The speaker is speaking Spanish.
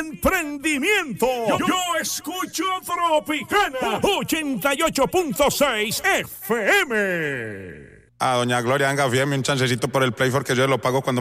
emprendimiento. Yo escucho Tropicana 88.6 FM. A doña Gloria, venga, fíjeme un chancecito por el Play, porque yo lo pago cuando